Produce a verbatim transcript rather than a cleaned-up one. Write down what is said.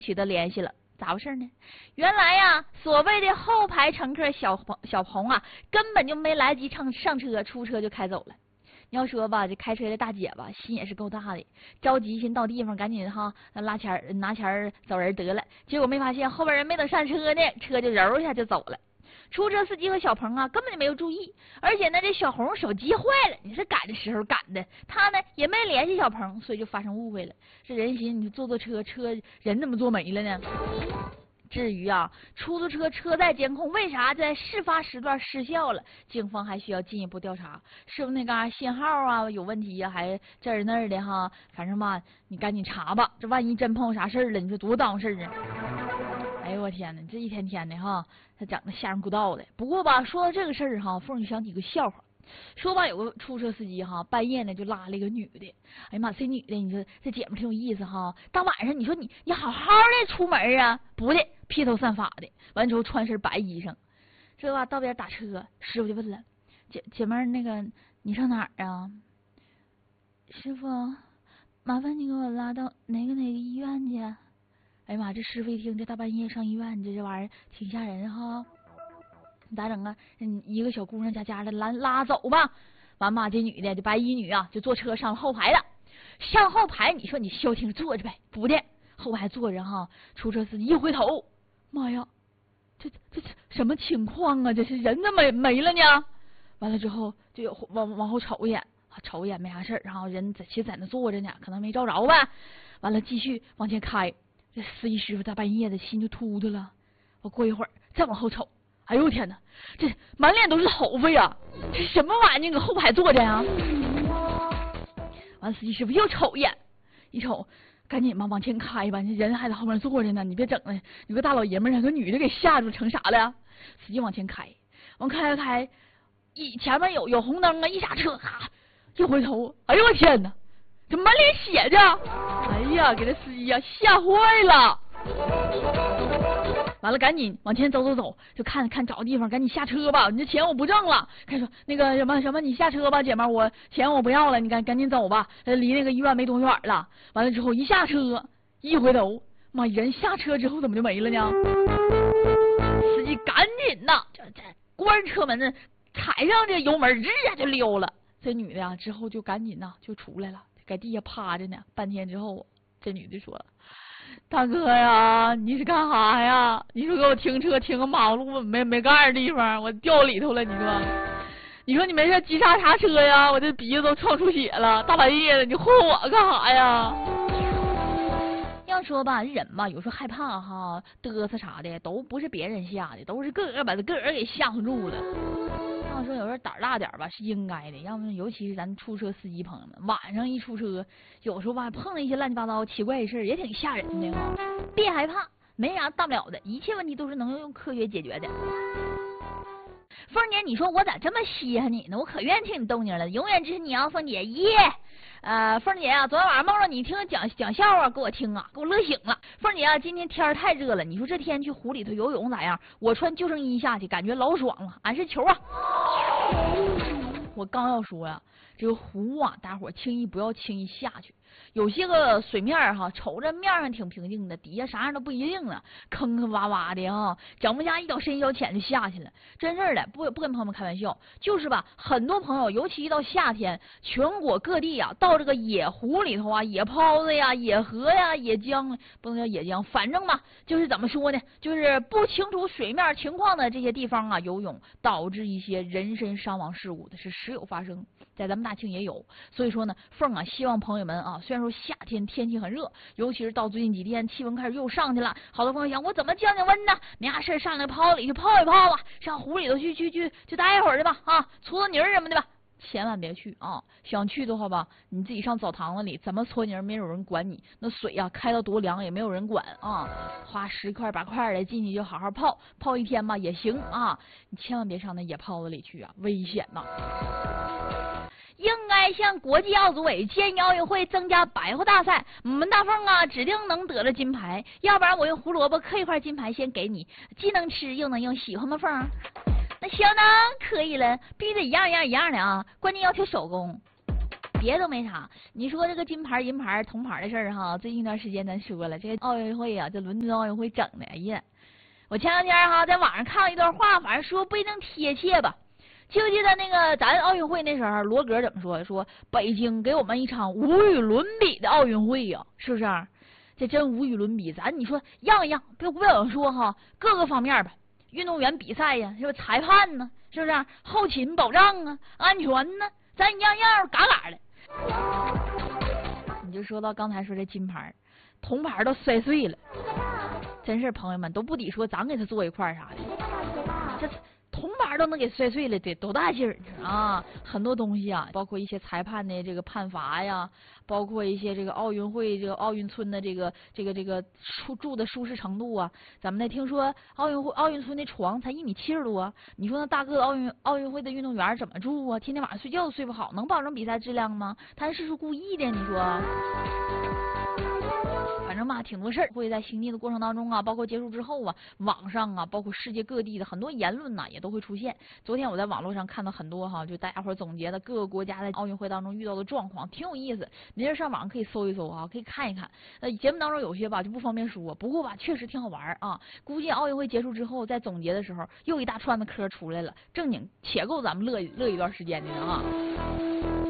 取得联系了。咋回事呢？原来呀，所谓的后排乘客小鹏小鹏啊，根本就没来及上上车，出车就开走了。你要说吧，这开车的大姐吧，心也是够大的，着急先到地方，赶紧哈拉钱拿钱走人得了。结果没发现后边人没等上车呢，车就揉一下就走了。出租车司机和小鹏啊，根本就没有注意，而且呢，这小红手机坏了，你是赶的时候赶的，他呢也没联系小鹏，所以就发生误会了。这人寻思你坐坐车，车人怎么坐没了呢？至于啊，出租车车载监控为啥在事发时段失效了？警方还需要进一步调查，是不是那嘎信号啊有问题呀、啊？还这儿那儿的哈？反正吧，你赶紧查吧，这万一真碰啥事儿了，你说多耽误事儿啊！哎呦我天哪，这一天天的哈，他整的吓人聒噪的。不过吧，说到这个事儿哈，凤就想起个笑话。说吧，有个出租车司机哈，半夜呢就拉了一个女的。哎呀妈，这女的，你说这姐们挺有意思哈。大晚上你说你你好好的出门啊，不的披头散发的，完之后穿身白衣裳。这吧到边打车，师傅就问了，姐姐妹那个你上哪儿啊？师傅，麻烦你给我拉到哪个哪个医院去。哎呀妈，这师傅一听这大半夜上医院，这这玩意儿挺吓人哈。咋整啊？嗯，一个小姑娘家家的拉拉走吧。完嘛，这女的这白衣女啊，就坐车上后排了。上后排，你说你消停坐着呗？不的，后排坐着哈。出租车司机一回头，妈呀，这这这什么情况啊？这是人怎么没没了呢？完了之后就有往往后瞅一眼，瞅一眼没啥事儿，然后人在其实在那坐着呢，可能没照着吧。完了继续往前开，这司机师傅大半夜的心就突突了。我过一会儿再往后瞅。哎呦天哪，这满脸都是头发呀！这什么玩意儿？你搁后排坐着呀？完，司机师傅又瞅一眼，一瞅，赶紧吧，往前开吧，这人还在后面坐着呢，你别整了，有个大老爷们儿让个女的给吓住，成啥了？司机往前开，往开开开，一前面有有红灯啊，一刹车，哈，一回头，哎呦我天哪，这满脸血着！哎呀，给这司机呀吓坏了。完了，赶紧往前走走走，就看看找地方，赶紧下车吧。你这钱我不挣了。开始说那个什么什么，你下车吧，姐妹，我钱我不要了，你赶赶紧走吧。离那个医院没多远了。完了之后一下车，一回头，妈，人下车之后怎么就没了呢？司机赶紧呐，这这关车门呢，踩上这油门，日呀就溜了。这女的呀、啊，之后就赶紧呐就出来了，在地下趴着呢。半天之后，这女的说了。大哥呀，你是干啥呀？你说给我停车停个马路没没盖的地方，我掉里头了。你说，你说你没事急刹刹车呀？我这鼻子都撞出血了，大半夜的，你祸我干啥呀？要说吧，人嘛，有时候害怕哈，嘚瑟啥的，都不是别人吓的，都是个个把他个个给吓唬住了。要说有时候胆大点吧是应该的，要么尤其是咱出车司机朋友们，晚上一出车，有时候吧碰了一些乱七八糟奇怪的事儿，也挺吓人的哈。别害怕，没啥大不了的，一切问题都是能用科学解决的。凤姐，你说我咋这么稀罕你呢？我可愿意听你动静了，永远支持你啊，凤姐耶！呃，凤姐啊，昨天晚上梦着你听讲讲笑话，给我听啊，给我乐醒了。凤姐啊，今天天太热了，你说这天去湖里头游泳咋样？我穿救生衣下去，感觉老爽了，俺是球啊！我刚要说呀、啊，这个湖啊，大伙轻易不要轻易下去。有些个水面哈，瞅着面上挺平静的，底下啥样都不一定呢，坑坑洼洼的哈，讲不下一脚深一脚浅就下去了，真事儿的，不不跟朋友们开玩笑，就是吧，很多朋友，尤其一到夏天，全国各地啊，到这个野湖里头啊，野泡子呀、野河呀、野江，不能叫野江，反正嘛，就是怎么说呢，就是不清楚水面情况的这些地方啊，游泳导致一些人身伤亡事故的是时有发生，在咱们大庆也有，所以说呢，凤啊，希望朋友们啊。虽然说夏天天气很热，尤其是到最近几天气温开始又上去了，好多朋友想我怎么降降温呢？没啥事上那泡里去泡一泡啊，上湖里头去去去去待一会儿去吧啊，搓搓泥儿什么的吧。千万别去啊！想去的话吧，你自己上澡堂子里怎么搓泥儿，没有人管你。那水啊，开到多凉也没有人管啊。花十块八块的进去就好好泡泡一天吧也行啊。你千万别上那野泡子里去啊，危险呐！应该向国际奥组委建议奥运会增加白话大赛，我们大凤啊指定能得了金牌，要不然我用胡萝卜刻一块金牌先给你，既能吃又能用，喜欢吗凤？那相当可以了，必须得一样一样一样的啊，关键要求手工。 别都没啥。你说这个金牌、银牌、铜牌的事儿哈，最近一段时间咱说了，这个奥运会啊，这伦敦奥运会整的，哎呀，我前两天哈在网上看了一段话，反正说不一定贴切吧。记不记得那个咱奥运会那时候，罗格怎么说的？说北京给我们一场无与伦比的奥运会呀、啊，是不是、啊？这真无与伦比。咱你说样样不不要说哈，各个方面吧，运动员比赛呀，是不是裁判呢？是不是、啊、后勤保障啊，安全呢？咱样样嘎嘎的。你就说到刚才说这金牌、铜牌都摔碎了，真是朋友们都不抵说咱给他做一块啥的，这。铜牌都能给摔碎了，得多大劲儿啊！很多东西啊，包括一些裁判的这个判罚呀，包括一些这个奥运会这个奥运村的这个这个这个住住的舒适程度啊。咱们那听说奥运会奥运村的床才一米七十多，你说那大个奥运奥运会的运动员怎么住啊？天天晚上睡觉都睡不好，能保证比赛质量吗？他是不是故意的？你说？反正吧，挺多事儿会在行进的过程当中啊，包括结束之后啊，网上啊，包括世界各地的很多言论呐、啊，也都会出现。昨天我在网络上看到很多哈，就大家伙总结的各个国家在奥运会当中遇到的状况，挺有意思。您这上网可以搜一搜啊，可以看一看。那节目当中有些吧就不方便说，不过吧确实挺好玩啊。估计奥运会结束之后，在总结的时候又一大串的科出来了，正经且够咱们乐乐一段时间的啊。